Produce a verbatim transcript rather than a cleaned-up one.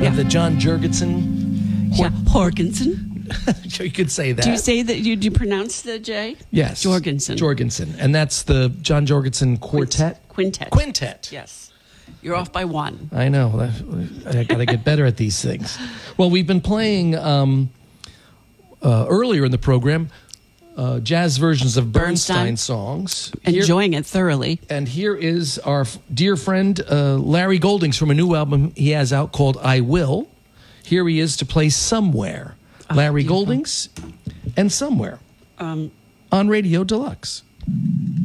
Yeah. the John Jorgensen. Yeah, Jorgensen. You could say that. Do you say that? You do you pronounce the J? Yes. Jorgensen. Jorgensen. And that's the John Jorgensen Quartet? Quintet. Quintet. Yes. You're off by one. I know. I got to get better at these things. Well, we've been playing um, uh, earlier in the program uh, jazz versions of Bernstein, Bernstein. songs. Here- Enjoying it thoroughly. And here is our f- dear friend uh, Larry Goldings from a new album he has out called I Will. Here he is to play Somewhere. Oh, Larry beautiful. Goldings and Somewhere Um, on Radio Deluxe.